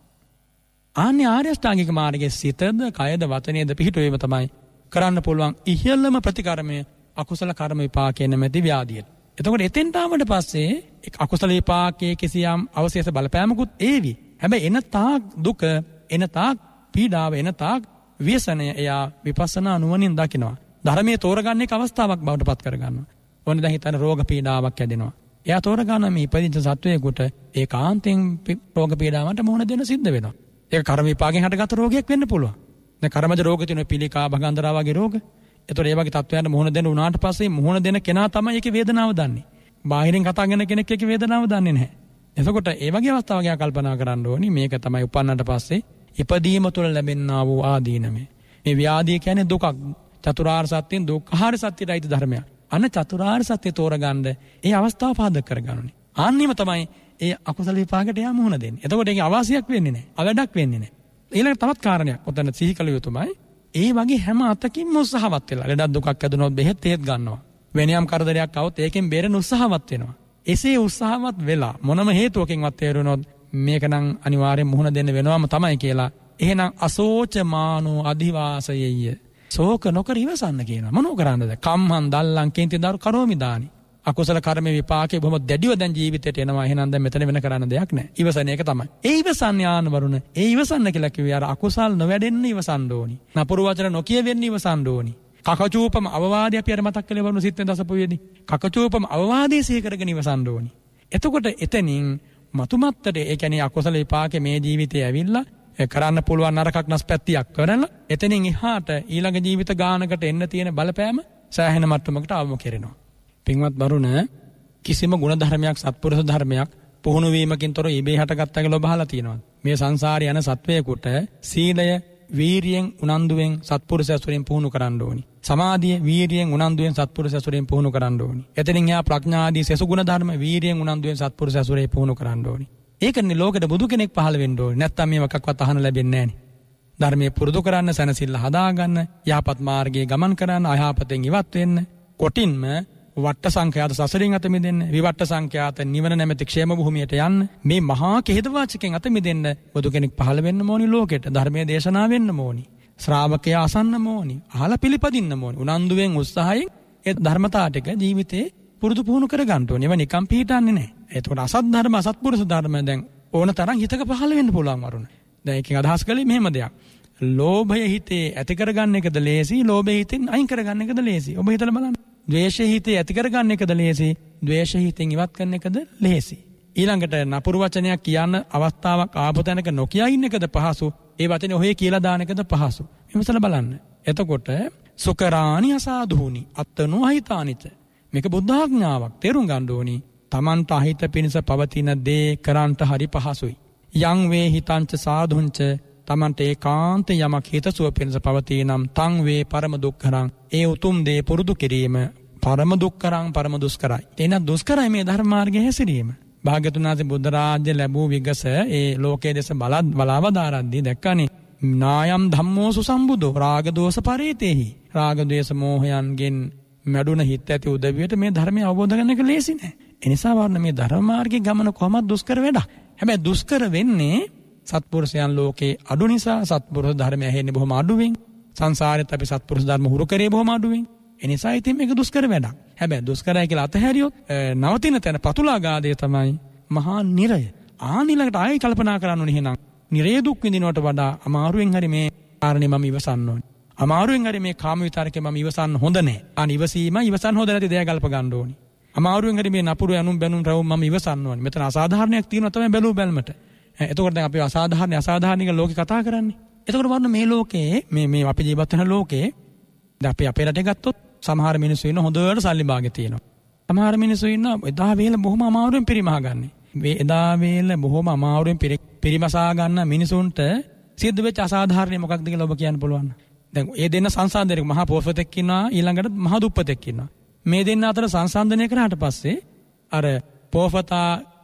Speaker 1: ආන්නේ ආර්ය අෂ්ටාංගික මාර්ගයේ සිතද, කයද, වචනේද පිහිටුවීම තමයි කරන්න පුළුවන් ඉහළම ප්‍රතිකර්මය අකුසල කර්ම විපාකේ නැමැති ව්‍යාධියට. එතකොට එතෙන්ට ආවට පස්සේ අකුසල විපාකයේ කිසියම් අවශේෂ බලපෑමකුත් ඒවි. හැබැයි එන තාක් දුක, එන තාක් පීඩාව, එන තාක් ව්‍යසනය එයා විපස්සනා නුවණින් දකිනවා. ධර්මයේ තෝරගන්න එක අවස්ථාවක් බවට පත් කරගන්නවා. ඕන දැන් හිතන රෝග පීඩාවක් ඇදෙනවා. එයා තෝරගන්න මේ ඉපදිච්ච සත්වයෙකුට ඒකාන්තයෙන් රෝග පීඩාවට මුහුණ දෙන්න සිද්ධ වෙනවා. ඒක කර්ම විපාකයෙන් හටගත් රෝගයක් වෙන්න පුළුවන්. දැන් කර්මජ රෝග තියෙන පිළිකා, භගන්දරා වගේ රෝග. ඒතකොට ඒ වගේ තත්ත්වයන්ට මුහුණ දෙන්න උනාට පස්සේ මුහුණ දෙන කෙනා තමයි ඒකේ වේදනාව දන්නේ. බාහිරින් කතා කරන කෙනෙක් ඒකේ වේදනාව දන්නේ නැහැ. එතකොට ඒ වගේ අවස්ථාවක යා කල්පනා කරන්න ඕනි මේක තමයි උපන්නට පස්සේ ඉපදීම තුළ ලැබෙනා වූ ආදීනමය. මේ ව්‍යාධිය කියන්නේ දුකක්. චතුරාර්ය සත්‍යයෙන් දුක්ඛාර සත්‍යයටයි ධර්මයක්. අන්න චතුරාර්ය සත්‍ය තෝරගන්න ඒ අවස්ථාව පාදක කරගන්න ඕනේ. ආන්නෙම තමයි ඒ අකුසල විපාකයට යා මුහුණ දෙන්නේ. එතකොට ඒකේ අවාසියක් වෙන්නේ නැහැ. අවඩක් වෙන්නේ නැහැ. ඊළඟ තවත් කාරණයක් ඔතන සිහි කළ යුතුමයි. ඒ වගේ හැම අතකින්ම උත්සාහවත් වෙලා ලෙඩක් දුකක් ඇදුනොත් බෙහෙත් තේත් ගන්නවා. වෙනියම් කරදරයක් આવොත් ඒකෙන් බේරෙන්න උත්සාහවත් වෙනවා. එසේ උත්සාහවත් වෙලා මොනම හේතුවකින්වත් තේරුනොත් මේක නම් අනිවාර්යෙන් මුහුණ දෙන්න වෙනවම තමයි කියලා. එහෙනම් අසෝචමානෝ අධිවාසයෙය. ශෝක නොකර ඉවසන්න කියනවා. මොනෝ කරන්නද? කම්හං දල්ලං කේන්ති දරු කරෝමි දානි. අකුසල කර්ම විපාකේ බොහොම දැඩිව දැන් ජීවිතේට එනවා. එහෙනම් දැන් මෙතන වෙන කරන්න දෙයක් නැහැ. ඉවසන එක තමයි. ඒ ඉවසන්න යාන වරුණ. ඒ ඉවසන්න කියලා කිව්වේ අර අකුසල් නොවැඩෙන්න ඉවසන්න ඕනි. නපුරු වචන නොකිය වෙන්න ඉවසන්න ඕනි. කකචූපම අවවාදය අපි අර මතක් කළේ වරුණ සිත්ෙන් දසපුවේදී. කකචූපම අවවාදයේ සිහි කරගෙන ඉවසන්න ඕනි. එතකොට එතනින් මතුමත්තට ඒ කියන්නේ අකුසල විපාකේ මේ ජීවිතේ ඇවිල්ලා කරන්න පුළුවන් නරකක් නැස්පැත්තියක් කරලා එතනින් එහාට ඊළඟ ජීවිත ගානකට එන්න තියෙන බලපෑම සෑහෙන මට්ටමකට අවම කෙරෙනවා. පින්වත් බරුණ කිසිම ගුණ ධර්මයක්, සත්පුරුෂ ධර්මයක් පුහුණු වීමකින් තොර ඉබේ හටගත්තා කියලා ඔබ අහලා තියෙනවා. මේ සංසාරේ යන සත්වයෙකුට සීලය වීරියෙන් උනන්දුවෙන් සත්පුරුෂ ඇසුරෙන් පුහුණු කරන්න ඕනි. සමාධිය වීරියෙන් උනන්දුවෙන් සත්පුරුෂ ඇසුරෙන් පුහුණු කරන්න ඕනි. එතනින් එහා ප්‍රඥාදී සසු ගුණ ධර්ම වීරියෙන් උනන්දුවෙන් සත්පුරුෂ ඇසුරේ පුහුණු කරන්න ඕනි. ඒකනේ ලෝකෙට බුදු කෙනෙක් පහළ වෙන්න ඕනේ. නැත්තම් මේ මොකක්වත් අහන්න ලැබෙන්නේ නැහැ නේ. ධර්මයේ පුරුදු කරන්න, සනසිල්ල හදාගන්න, යහපත් මාර්ගයේ ගමන් කරන්න, අයහපතෙන් ඉවත් වෙන්න. කොටින්ම වට්ට සංඛ්‍යාත සසරින් අත මිදෙන්න, විවට්ට සංඛ්‍යාත නිවන නැමැති ക്ഷേම භූමියට යන්න, මේ මහා කෙහෙද වාචකෙන් අත මිදෙන්න බුදු කෙනෙක් පහළ වෙන්න ඕනි ලෝකෙට. ධර්මයේ දේශනා වෙන්න ඕනි. ශ්‍රාවකයා අසන්න ඕනි. අහලා පිළිපදින්න ඕනි. උනන්දුවෙන් උත්සාහයෙන් ඒ ධර්මතා ටික ජීවිතේ පුරුදු පුහුණු කර ගන්න ඕනේ. ඒවා නිකම් පිටින්නේ නැහැ. එතකොට අසත් ධර්ම, අසත්පුරුෂ ධර්ම දැන් ඕන තරම් හිතක පහළ වෙන්න පුළුවන් වරුණ. දැන් එකකින් අදහස් කළේ මෙහෙම දෙයක්. ලෝභය හිතේ ඇති කරගන්න එකද ලේසි, ලෝභය හිතෙන් අයින් කරගන්න එකද ලේසි? ඔබ හිතලා බලන්න. ද්වේෂය හිතේ ඇති කරගන්න එකද ලේසි, ද්වේෂය හිතෙන් ඉවත් කරන එකද ලේසි? ඊළඟට නපුරු වචනයක් කියන්න අවස්ථාවක් ආපු තැනක නොකිය ඉන්න එකද පහසු? ඒ වචනේ ඔහේ කියලා දාන එකද පහසු? විමසලා බලන්න. එතකොට සුකරාණි අසාධුනි අත්තනෝ අහිතානිත. මේක බුද්ධ ආඥාවක්. තේරුම් ගන්න ඕනි. තමන්ට අහිත පිණිස පවතින දේ කරන්ට හරි පහසුයි. යං වේ හිතංච සාධුංච තමන්ට ඒකාන්ත යමක් හිතසුව පිණිස පවතී නම් තං වේ පරම දුක්ඛරං. ඒ උතුම් දේ පුරුදු කිරීම පරම දුක්ඛරං, පරම දුෂ්කරයි. එන දුෂ්කරයි මේ ධර්ම මාර්ගයේ හැසිරීම. භාග්‍යතුන් වහන්සේ බුද්ධ රාජ්‍ය ලැබූ විගස ඒ ලෝකයේ දෙස බලත් බලාවදාරද්දී දැක්කනේ නායම් ධම්මෝ සුසම්බුදෝ රාග දෝෂ පරේතේහි. රාග ද්වේෂ මෝහයන්ගෙන් මැඩුන හිත ඇති උදවියට මේ ධර්මය අවබෝධ කරගන්න එක ලේසි නෑ. ඒ නිසා වර්ණ මේ ධර්ම මාර්ගයේ ගමන කොහොමද දුෂ්කර වෙඩක්. හැබැයි දුෂ්කර වෙන්නේ සත්පුරුෂයන් ලෝකේ අඩු නිසා. සත්පුරුෂ ධර්මය ඇහෙන්නේ බොහොම අඩුවෙන්. සංසාරෙත් අපි සත්පුරුෂ ධර්ම හුරු කරේ බොහොම අඩුවෙන්. ඒ නිසා ඉතින් මේක දුෂ්කර වැඩක්. හැබැයි දුෂ්කරයි කියලා අතහැරියොත් නවතින තැන පතුලාගාදේ තමයි මහා නිරය. ආනිලකට ආයෙ කල්පනා කරන්න ඕනේ. එහෙනම් නිරේ දුක් විඳිනවට වඩා අමාරුවෙන් හරි මේ කාරණේ මම ඉවසන්න ඕනේ. අමාරුවෙන් හරි මේ කාම විතරකේ මම ඉවසන්න හොඳ නැහැ. අන ඉවසීම ඉවසන්න හොඳ නැති දෙයක් ගල්ප ගන්න ඕනේ. අමාරුවෙන් හරි මේ නපුරු යනුම් බැනුම් රවුම් මම ඉවසන්න ඕනේ. මෙතන අසාධාරණයක් තියෙනවා තමයි බැලුව බැලමට. එතකොට දැන් අපි අසාධාරණ අසාධාරණික ලෝකේ කතා කරන්නේ. එතකොට වරන මේ ලෝකේ මේ මේ අපි ජීවත් වෙන ලෝකේ දැන් අපි අපේ රටේ ගත්තොත් සමහර මිනිස්සු ඉන්න හොඳට සල්ලි භාගෙ තියෙනවා. සමහර මිනිස්සු ඉන්න එදා වේල බොහොම අමාරුවෙන් පරිමහ ගන්න. මේ එදා වේල බොහොම අමාරුවෙන් පරිමසා ගන්න මිනිසුන්ට සිද්ධ වෙච්ච අසාධාරණ මොකක්ද කියලා ඔබ කියන්න පුළුවන්. දැන් ඒ දෙන්න සංසන්දනයේ මහා පොෆතෙක් ඉන්නවා ඊළඟට මහා දුප්පතෙක් ඉන්නවා. මේ දෙන්න අතර සංසන්දනය කරාට පස්සේ අර පොෆතා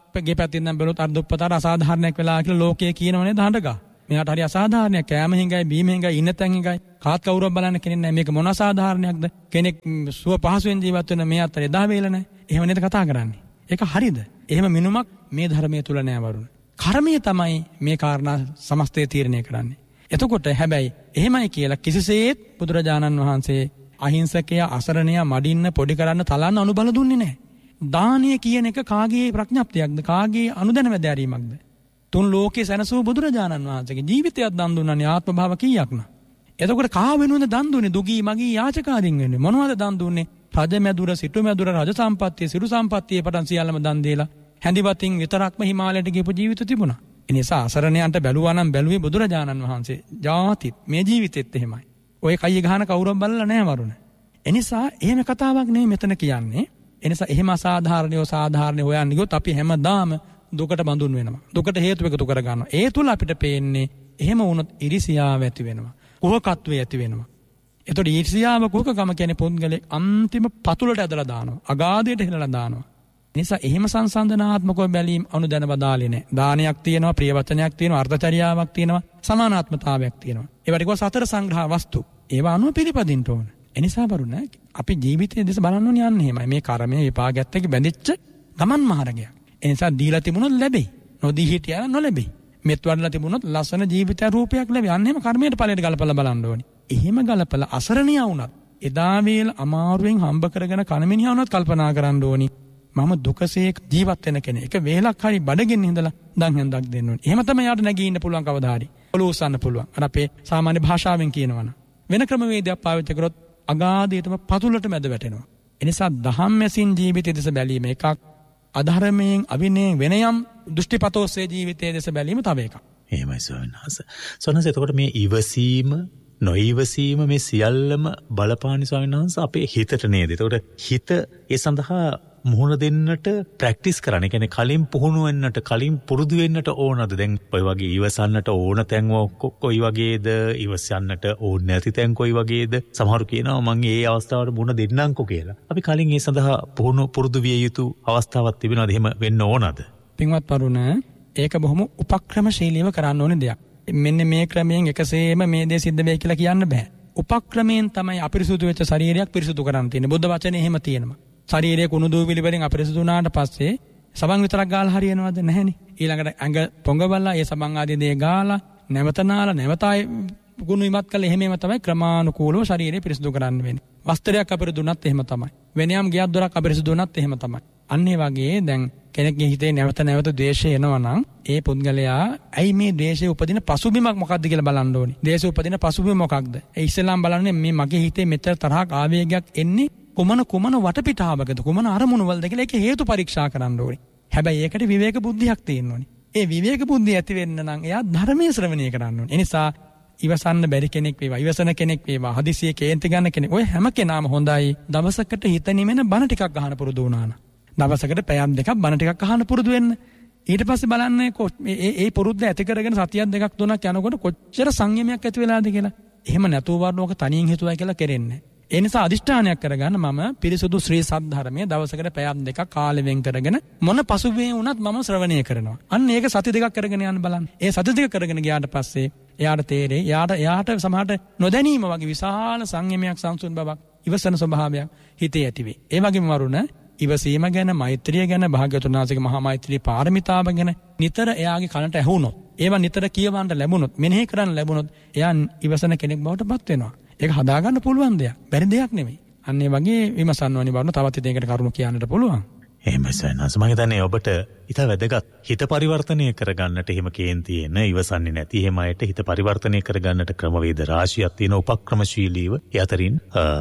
Speaker 1: ගේ පැත්තෙන් නම් බැලුවොත් අර දුප්පතාට අසාධාරණයක් වෙලා කියලා ලෝකයේ කියනවනේ දහඬක. මෙයාට හරි අසාධාරණයක්. කෑම හිඟයි, බීම හිඟයි, ඉන්න තැන් හිඟයි. කාත් කවුරුවක් බලන්න කෙනෙක් නැහැ. මේක මොන අසාධාරණයක්ද? කෙනෙක් සුව පහසුවෙන් ජීවත් වෙන මේ අතර එදා වේල නැහැ. එහෙම නේද කතා කරන්නේ. ඒක හරිද? එහෙම මිනුමක් මේ ධර්මයේ තුල නැහැ වරුණ. කර්මය තමයි මේ කාරණා සමස්තය තීරණය කරන්නේ. එතකොට හැබැයි එහෙමයි කියලා කිසිසේත් බුදුරජාණන් වහන්සේ අහිංසකයා අසරණයා මඩින්න පොඩි කරන්න තලන්න අනුබල දුන්නේ නැහැ. දානීය කියන එක කාගේ ප්‍රඥප්තියක්ද? කාගේ අනුදැන වැදෑරීමක්ද? තුන් ලෝකේ සැනසූ බුදුරජාණන් වහන්සේගේ ජීවිතයක් දන් දුන්නානේ ආත්ම භාව කීයක්ද? එතකොට කා වෙනුවෙන්ද දන් දුන්නේ? දුගී මගී යාචකාදීන් වෙන්නේ. මොනවද දන් දුන්නේ? රජ මැදුර, සිටු මැදුර, රජ සම්පත්තිය, සිරු සම්පත්තිය පටන් සියල්ලම දන් දීලා හැඳිවතින් විතරක්ම හිමාලයට ගිහපු ජීවිත තිබුණා. ඒ නිසා අසරණයන්ට බැලුවා නම් බැලුවේ බුදුරජාණන් වහන්සේ. ජාතිත් මේ ජීවිතෙත් එහෙමයි. ඔය කයි ගහන කවුරුම් බලලා නැහැ වරුණ. ඒ නිසා එහෙම කතාවක් නෙමෙයි මෙතන කියන්නේ. ඒ නිසා එහෙම අසාධාරණව සාධාරණ හොයන්න ගියොත් අපි හැමදාම දුකට බඳුන් වෙනවා. දුකට හේතු එකතු කර ගන්නවා. ඒ තුල අපිට පේන්නේ එහෙම වුණොත් ඉරිසියාව ඇති වෙනවා. කුහකත්වය ඇති වෙනවා. එතකොට ඊර්ෂියාව කුහකකම කියන්නේ පුද්ගලෙක් අන්තිම පතුලට ඇදලා දානවා. අගාධයට හෙලලා දානවා. නිසා එහෙම සංසන්දනාත්මකව බැලීම් අනුදැන බදාලේ නැහැ. දානයක් තියෙනවා, ප්‍රිය වචනයක් තියෙනවා, අර්ථචර්යාවක් තියෙනවා, සමානාත්මතාවයක් තියෙනවා. ඒවට කිව්වා සතර සංග්‍රහ වස්තු. ඒවා අනුව පිළිපදින්න ඕන. ඒ නිසා වරුණ අපි ජීවිතයේ දෙස බලන්න ඕනේ යන්නේ එහෙමයි. මේ කර්මයේ විපාකයත් එක්ක බැඳිච්ච ගමන් මාර්ගයක්. ඒ නිසා දීලා තිබුණොත් ලැබෙයි. නොදී හිටියා නොලැබෙයි. මෙත් වඩලා තිබුණොත් ලස්සන ජීවිත රූපයක් ලැබෙයි. අන්න එහෙම කර්මයට ඵලයට ගලපලා බලන්න ඕනේ. එහෙම ගලපලා අසරණියා වුණත් එදා වේල අමාරුවෙන් හම්බ කරගෙන කණමිනියා වුණත් කල්පනා කරන්න ඕනේ. මම දුකසේ ජීවත් වෙන කෙනෙක්. එක වේලක් හරි බඩගින්න ඉඳලා දන් හන්දක් දෙන්න ඕනේ. එහෙම තමයි යාට නැගී ඉන්න පුළුවන් කවදා හරි. ඔලුව උස්සන්න පුළුවන්. අර අපේ සාමාන්‍ය භාෂාවෙන් කියනවනම්. වෙන ක්‍රමවේදයක් පාවිච්චි කරොත් අගාධයටම පතුලට මැද වැටෙනවා. ඒ නිසා දහම් මැසින් ජීවිතය දෙස බැලීම එකක්. අධර්මයෙන් අවිනයෙන් වෙනයම් දෘෂ්ටිපතෝස්සේ ජීවිතයේ දෙස බැලීම තව එකක්.
Speaker 2: එහෙමයි ස්වාමීන් වහන්සේ. ස්වාමීන් වහන්සේ එතකොට මේ ඉවසීම නොඉවසීම මේ සියල්ලම බලපාන ස්වාමීන් වහන්සේ අපේ හිතට නේද? එතකොට හිත ඒ සඳහා මුහුණ දෙන්නට ප්‍රැක්ටිස් කරන්න. ඒ කියන්නේ කලින් පුහුණු වෙන්නට, කලින් පුරුදු වෙන්නට ඕනද? දැන් ඔය වගේ ඉවසන්නට ඕන තැන් කොයි වගේද? ඉවසන්නට ඕන නැති තැන් කොයි වගේද? සමහරු කියනවා මම මේ අවස්ථාවට මුහුණ දෙන්නම්කෝ කියලා. අපි කලින් ඒ සඳහා පුහුණු පුරුදු විය යුතු අවස්ථාවක් තිබෙනවද? එහෙම වෙන්න ඕනද?
Speaker 1: පින්වත් පරුණ, ඒක බොහොම උපක්‍රමශීලීව කරන්න ඕනේ දෙයක්. මෙන්න මේ ක්‍රමයෙන් එකසේම මේ දේ සිද්ධ වෙයි කියලා කියන්න බෑ. උපක්‍රමයෙන් තමයි අපිරිසුදු වෙච්ච ශරීරයක් පිරිසුදු කරන්න තියෙන්නේ. බුද්ධ වචනේ එහෙම තියෙනවා. ශරීරයේ කුණු දූවිලි වලින් අපිරිසුදු වුණාට පස්සේ සබන් විතරක් ගාලා හරියනවද? නැහැනේ. ඊළඟට ඇඟ පොඟවලා ඒ සබන් ආදී දේ ගාලා නැවත නාලා නැවතයි කුණු ඉමත් කළා. එහෙමම තමයි ක්‍රමානුකූලව ශරීරය පිරිසුදු කරන්න වෙන්නේ. වස්ත්‍රයක් අපිරිසුදු වුණත් එහෙම තමයි. වෙනියම් ගියක් දොරක් අපිරිසුදු වුණත් එහෙම තමයි. අන්න ඒ වගේ දැන් කෙනෙක්ගේ හිතේ නැවත නැවත ද්වේෂය එනවා නම් ඒ පුද්ගලයා ඇයි මේ ද්වේෂය උපදින පසුබිමක් මොකක්ද කියලා බලන්න ඕනේ. ද්වේෂය උපදින පසුබිම මොකක්ද? ඒ ඉස්සෙල්ලාම බලන්නේ මේ මගේ හිතේ මෙතර තරහක් ආවේගයක් එන්නේ කුමන කුමන වටපිටාවකද, කුමන අරමුණු වලද කියලා ඒක හේතු පරීක්ෂා කරන්න ඕනේ. හැබැයි ඒකට විවේක බුද්ධියක් තියෙන්න ඕනේ. ඒ විවේක බුද්ධිය ඇති වෙන්න නම් එයා ධර්මයේ ශ්‍රවණය කරන්න ඕනේ. ඒ නිසා ඉවසන්න බැරි කෙනෙක් වේවා, ඉවසන කෙනෙක් වේවා, හදිසියෙ කේන්ති ගන්න කෙනෙක්, ඔය හැම කෙනාම හොඳයි දවසකට හිත නිමෙන බණ ටිකක් අහන්න පුරුදු වුණා නම්. දවසකට පැයක් දෙකක් බණ ටිකක් අහන්න පුරුදු වෙන්න. ඊට පස්සේ බලන්න මේ ඒ පුරුද්ද ඇති කරගෙන සතියක් දෙකක් තුනක් යනකොට කොච්චර සංයමයක් ඇති වෙලාද කියලා. එහෙම නැතුව වරනෝක තනියෙන් හිතුවයි කියලා කෙරෙන්නේ. ඒ නිසා අදිෂ්ඨානයක් කරගන්න මම පිරිසුදු ශ්‍රී සද්ධර්මයේ දවසකට පැයක් දෙකක් කාලෙ වෙන් කරගෙන මොන පසුබිම් වුණත් මම ශ්‍රවණය කරනවා. අන්න ඒක සති දෙකක් කරගෙන යන්න බලන්න. ඒ සති දෙක කරගෙන ගියාට පස්සේ එයාට තේරෙයි එයාට එයාට සමහරට නොදැනීම වගේ විශාල සංයමයක් සංසුන් බවක් ඉවසන ස්වභාවයක් හිතේ ඇති වෙයි. ඒ වගේම වරුණ ඉවසීම ගැන, මෛත්‍රිය ගැන, භාග්‍යවතුන් වහන්සේගේ මහා මෛත්‍රී පාරමිතාව ගැන නිතර එයාගේ කනට ඇහුනොත්, ඒවා නිතර කියවන්න ලැබුණොත්, මෙනෙහි කරන්න ලැබුණොත් එයා ඉවසන කෙනෙක් බවට පත් වෙනවා. ඒක හදාගන්න පුළුවන් දෙයක්. බැරි දෙයක් නෙමෙයි. අන්න ඒ වගේ විමසන්න ඕනි බවන තවත් ඉතින් ඒකට කරුණු කියන්නට පුළුවන්.
Speaker 2: එහෙමයි සයන්ස්. මම හිතන්නේ ඔබට ඊට වැදගත් හිත පරිවර්තනය කරගන්නට එහෙම කේන්තියන ඉවසන්නේ නැති එහෙම අයට හිත පරිවර්තනය කරගන්නට ක්‍රමවේද රාශියක් තියෙන උපක්‍රමශීලීව ඒ අතරින්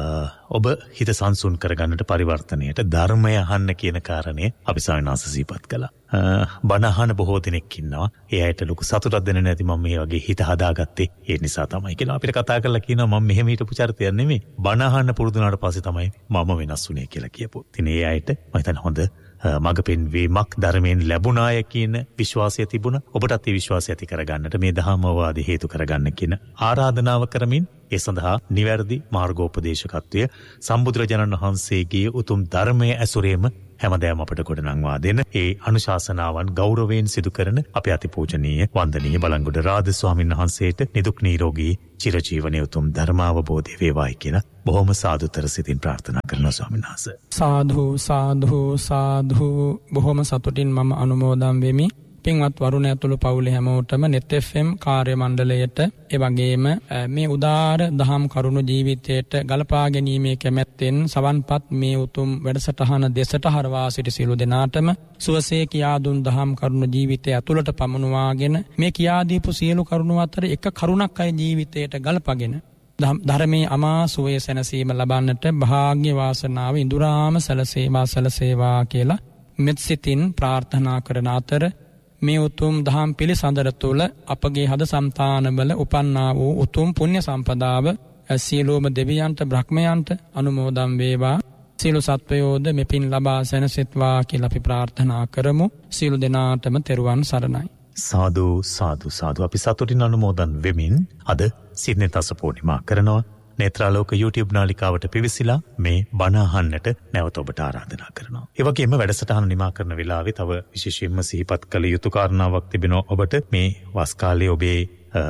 Speaker 2: ඔබ හිත සංසුන් කරගන්නට පරිවර්තනයට ධර්මය අහන්න කියන කාරණේ අපි සයන්ස් සිහිපත් කළා. බණ අහන බොහෝ දෙනෙක් ඉන්නවා. ඒ අයට ලොකු සතුටක් දෙන්න නැති මම මේ වගේ හිත හදාගත්තේ ඒ නිසා තමයි කියලා අපිට කතා කරලා කියනවා මම මෙහෙම හිටපු චරිතයක් නෙමෙයි. බණ අහන්න පුරුදු වුණාට පස්සේ තමයි මම වෙනස් වුනේ කියලා කියපොත්. ඉතින් ඒ අයට මම හිතන්නේ හොඳ මඟ පෙන්වීමක් ධර්මයෙන් ලැබුණාය කියන විශ්වාසය තිබුණා. ඔබටත් ඒ විශ්වාසය ඇති කරගන්නට මේ දහම අවවාද හේතු කරගන්න කියන ආරාධනාව කරමින් ඒ සඳහා නිවැරදි මාර්ගෝපදේශකත්වය සම්බුදුරජාණන් වහන්සේගේ උතුම් ධර්මයේ ඇසුරේම හැමදෑම අපට ගොඩනංවා දෙන ඒ අනුශාසනාවන් ගෞරවයෙන් සිදු කරන අපේ අතිපූජනීය වන්දනීය බලංගොඩ රාද ස්වාමීන් වහන්සේට නිදුක් නිරෝගී චිරජීවනයේ උතුම් ධර්මාවබෝධය වේවායි කියලා බොහොම සාදුතර සිතින් ප්‍රාර්ථනා කරනවා ස්වාමීන් වහන්සේ.
Speaker 1: සාදු සාදු සාදු බොහොම සතුටින් මම අනුමෝදන් වෙමි. පින්වත් වරුණ ඇතුළු පවුලේ හැමෝටම net F M කාර්ය මණ්ඩලයට ඒ වගේම මේ උදාාර දහම් කරුණු ජීවිතයට ගලපා ගැනීමේ කැමැත්තෙන් සවන්පත් මේ උතුම් වැඩසටහන දෙසට හරවා සිටි සියලු දෙනාටම සුවසේ කියා දුන් දහම් කරුණු ජීවිතය ඇතුළට පමුණවාගෙන මේ කියා දීපු සියලු කරුණු අතර එක කරුණක් අය ජීවිතයට ගලපගෙන ධර්මයේ අමා සුවය සැනසීම ලබන්නට භාග්‍ය වාසනාව ඉඳුරාම සැලසේවා සැලසේවා කියලා මෙත් සිතින් ප්‍රාර්ථනා කරන අතර මේ උතුම් දහම් පිළිසඳර තුළ අපගේ හද සම්තානවල උපන්නා වූ උතුම් පුණ්‍ය සම්පදාව සියලුම දෙවියන්ට බ්‍රහ්මයන්ට අනුමෝදන් වේවා. සියලු සත්වයෝද මෙපින් ලබා සැනසෙත්වා කියලා අපි ප්‍රාර්ථනා කරමු. සියලු දෙනාටම තෙරුවන් සරණයි.
Speaker 2: සාදු සාදු සාදු. අපි සතුටින් අනුමෝදන් වෙමින් අද සිද්නේ තස පූර්ණිමා කරනවා. නේත්‍රාලෝක YouTube නාලිකාවට පිවිසිලා මේ බණ අහන්නට නැවත ඔබට ආරාධනා කරනවා. ඒ වගේම වැඩසටහන නිමා කරන වෙලාවේ තව විශේෂයෙන්ම සිහිපත් කළ යුතු කාරණාවක් තිබෙනවා ඔබට. මේ වස් කාලයේ ඔබේ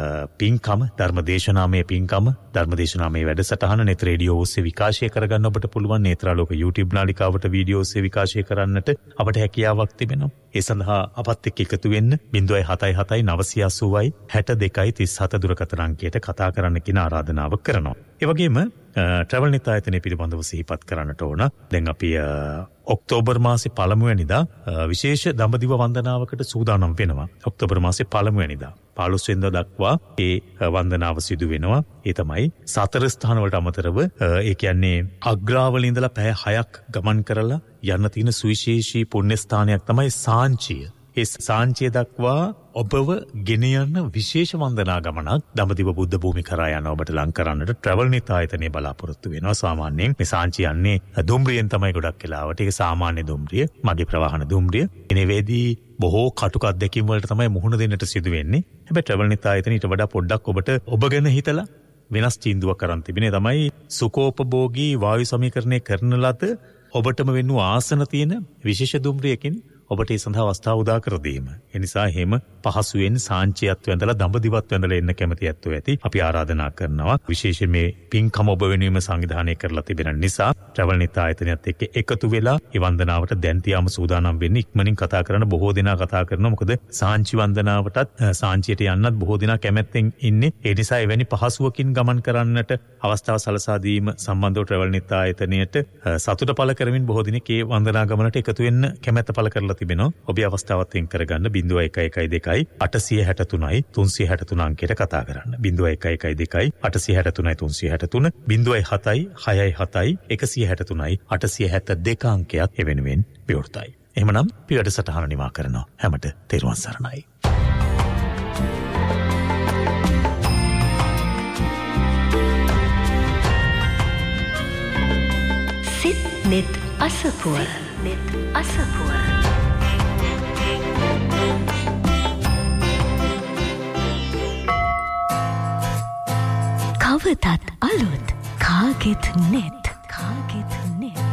Speaker 2: පින්කම ධර්මදේශනාමය පින්කම ධර්මදේශනාමය වැඩසටහන නෙත් රේඩියෝ ඔස්සේ විකාශය කරගන්න ඔබට පුළුවන්. නේත්‍රාලෝක YouTube නාලිකාවට වීඩියෝ ඔස්සේ විකාශය කරන්නට අපට හැකියාවක් තිබෙනවා. ඒ සඳහා අපත් එක්ක එකතු වෙන්න ज़ीरो सात सात नौ आठ आठ छह दो तीन सात දුරකථන අංකයට කතා කරන්න කියන ආරාධනාව කරනවා. ඒ වගේම ට්‍රැවල් නිත් ආයතනය පිළිබඳව සිහිපත් කරන්නට ඕන. දැන් අපි ඔක්තෝබර් මාසේ පළමුවැනිදා විශේෂ දඹදිව වන්දනාවකට සූදානම් වෙනවා. ඔක්තෝබර් මාසේ පළමුවැනිදා පහළොස් වෙනිදා දක්වා ඒ වන්දනාව සිදු වෙනවා. ඒ තමයි සතර ස්ථාන වලට අමතරව ඒ කියන්නේ අග්‍රාවල ඉඳලා පැය හයක් ගමන් කරලා යන්න තියෙන සුවිශේෂී පුණ්‍ය ස්ථානයක් තමයි සාංචිය. ඒ සාංචිය දක්වා ඔබව ගෙන යන විශේෂ වන්දනා ගමනක් දඹදිව බුද්ධ භූමි කරා යන ඔබට ලං කරන්නට ට්‍රැවල් නිත් ආයතනයේ බලාපොරොත්තු වෙනවා. සාමාන්‍යයෙන් මේ සාංචිය යන්නේ දුම්රියෙන් තමයි ගොඩක් වෙලාවට. ඒක සාමාන්‍ය දුම්රිය, මගේ ප්‍රවාහන දුම්රිය. එනේදී බොහෝ කටුක අත්දැකීම් වලට තමයි මුහුණ දෙන්නට සිදු වෙන්නේ. හැබැයි ට්‍රැවල් නිත් ආයතනය ඊට වඩා පොඩ්ඩක් ඔබට ඔබ ගැන හිතලා වෙනස් තීන්දුවක් කරන් තිබෙනේ. තමයි සුකෝපභෝගී වායු සමීකරණය කරන ලද ඔබටම වෙන්නු ආසන තියෙන විශේෂ දුම්රියකින් ඔබට ඒ සඳහා අවස්ථාව උදා කර දීම. ඒ නිසා එහෙම පහසුවෙන් සාංචියත් වැඳලා දඹදිවත් වැඳලා එන්න කැමති ඇත්තෝ ඇති. අපි ආරාධනා කරනවා විශේෂයෙන් මේ පින්කම ඔබ වෙනුවෙන් සංවිධානය කරලා තිබෙන නිසා ට්‍රැවල් නිත් ආයතනයත් එක්ක එකතු වෙලා මේ වන්දනාවට දැන් තියාම සූදානම් වෙන්න ඉක්මනින් කතා කරන බොහෝ දෙනා කතා කරනවා. මොකද සාංචි වන්දනාවටත් සාංචියට යන්නත් බොහෝ දෙනා කැමැත්තෙන් ඉන්නේ. ඒ නිසා එවැනි පහසුවකින් ගමන් කරන්නට අවස්ථාව සලසා දීම සම්බන්ධව ට්‍රැවල් නිත් ආයතනයට සතුට පළ කරමින් බොහෝ දිනක ඒ වන්දනා ගමනට එකතු වෙන්න කැමැත්ත පළ කරලා තිබෙනවා. ඔබේ අවස්ථාවත් එන් කරගන්න ज़ीरो एक एक दो आठ छह सात तीन तीन सात तीन අංකයට කතා කරන්න. ज़ीरो एक एक दो आठ छह सात तीन तीन सात तीन ज़ीरो सात छह सात एक सात तीन आठ सात दो අංකයක් එවෙනුවෙන් විවෘතයි. එහෙමනම් පියවඩ සටහන නිමා කරනවා. හැමට තෙරුවන් සරණයි.
Speaker 3: සිත් නෙත් අසපුව නෙත් අසපුව කවතත් අලුත් කාගෙත් නෙත් කාගෙත් නෙත්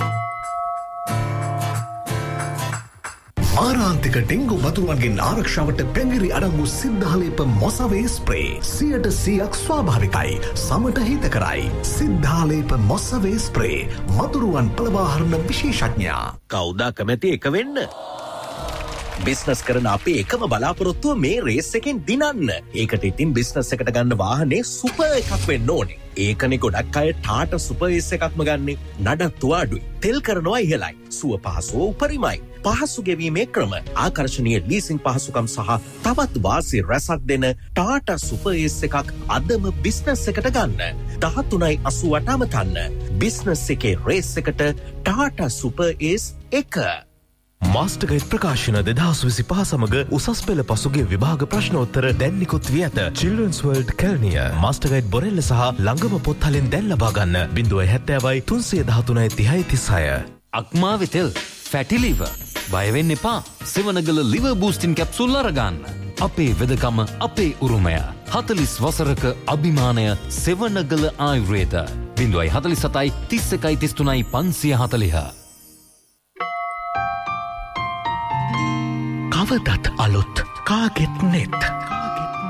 Speaker 4: ආරාන්තික ඩෙංගු වතුරුවන්ගෙන් ආරක්ෂාවට පැංගිරි අඩංගු සිද්ධාලේප මොසවේ ස්ප්‍රේ සියයට සියයක් ස්වාභාවිකයි සමට හිතකරයි. සිද්ධාලේප මොසවේ ස්ප්‍රේ මතුරුවන් පළවාහරණ විශේෂඥයා.
Speaker 5: කවුද කැමති එක වෙන්න? බිස්නස් කරන අපේ එකම බලාපොරොත්තුව මේ රේස් එකෙන් දිනන්න. ඒකට ඉතින් බිස්නස් එකට ගන්න වාහනේ සුපර් එකක් වෙන්න ඕනේ. ඒකනේ ගොඩක් අය ටාටා සුපර් එස් එකක්ම ගන්නෙ. නඩත්තු අඩුයි, තෙල් කරනවා ඉහළයි, සුව පහසුව උපරිමයි. පහසු ගෙවීමේ ක්‍රම, ආකර්ශනීය ලීසින් පහසුකම් සහ තවත් වාසි රැසක් දෙන ටාටා සුපර් එස් එකක් අදම බිස්නස් එකට ගන්න. දහතුනයි අසූවට අමතන්න. බිස්නස් එකේ රේස් එකට ටාටා සුපර් එස් එක.
Speaker 6: මාස්ටර්ගයිඩ් ප්‍රකාශන දෙදහස් විසිපහ සමග උසස් පෙළ පසුගේ විභාග ප්‍රශ්නෝත්තර දැන් නිකුත් වී ඇත. චිල්ඩ්‍රන්ස් වර්ල්ඩ් කැලණිය මාස්ටර්ගයිඩ් බොරෙල්ල සහ ළඟම පොත් හලින් දැන් ලබා ගන්න. ज़ीरो सात शून्य तीन दो तीन तीन तीस छह.
Speaker 7: අක්මාවේ තෙල් ෆැටි ලිවර් බය වෙන්න එපා. සෙවනගල ලිවර් බූස්ටින් කැප්සූල් අරගන්න. අපේ වෙදකම අපේ උරුමය. හතළිස් වසරක අභිමානය සෙවනගල ආයුර්වේද. ज़ीरो सात सात तीस एक तीस तीन पाँच चार चार.
Speaker 4: කවදත් අලුත් කාගෙත් නෙත්.